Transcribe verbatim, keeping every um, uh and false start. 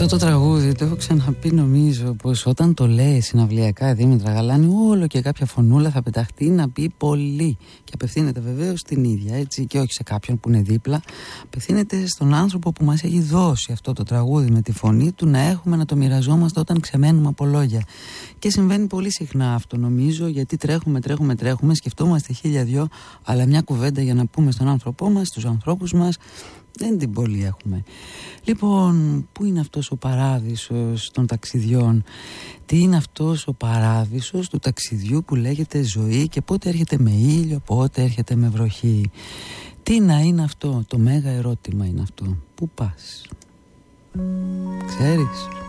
το τραγούδι το έχω ξαναπεί, νομίζω πως όταν το λέει συναυλιακά Δήμητρα Γαλάνη, όλο και κάποια φωνούλα θα πεταχτεί να πει πολύ. Και απευθύνεται βεβαίως στην ίδια, έτσι, και όχι σε κάποιον που είναι δίπλα. Απευθύνεται στον άνθρωπο που μας έχει δώσει αυτό το τραγούδι με τη φωνή του, να έχουμε να το μοιραζόμαστε όταν ξεμένουμε από λόγια. Και συμβαίνει πολύ συχνά αυτό, νομίζω, γιατί τρέχουμε, τρέχουμε, τρέχουμε, σκεφτόμαστε χίλια δυο, αλλά μια κουβέντα για να πούμε στον άνθρωπό μας, στους ανθρώπους μας, δεν την πολύ έχουμε. Λοιπόν, πού είναι αυτός ο παράδεισος των ταξιδιών? Τι είναι αυτός ο παράδεισος του ταξιδιού που λέγεται ζωή και πότε έρχεται με ήλιο, πότε έρχεται με βροχή? Τι να είναι αυτό? Το μέγα ερώτημα είναι αυτό. Πού πας? Ξέρεις?